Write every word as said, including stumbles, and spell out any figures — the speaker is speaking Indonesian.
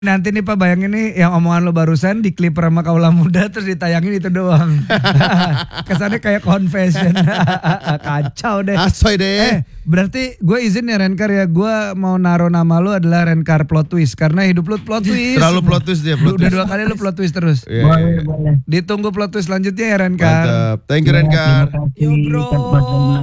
Nanti nih Pak bayangin nih yang omongan lo barusan di klip sama Kaula Muda terus ditayangin itu doang. Kesannya kayak confession. Kacau deh. Asoy Eh deh. berarti gue izin ya Renkar ya, gue mau naruh nama lo adalah Renkar Plot Twist karena hidup lo plot twist. Terlalu plot twist dia. Plot Udah twist. dua kali lo plot twist terus. Iya, Boleh, iya. boleh. Ditunggu plot twist selanjutnya ya Renkar. Mantap. Thank you Ya, Renkar. terima kasih. Yo, bro. Selamat malam.